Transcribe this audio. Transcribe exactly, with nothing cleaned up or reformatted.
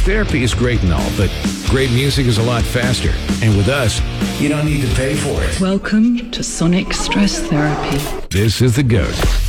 therapy is great and all, but great music is a lot faster. And with us, you don't need to pay for it. Welcome to Sonic Stress Therapy. This is The Goat.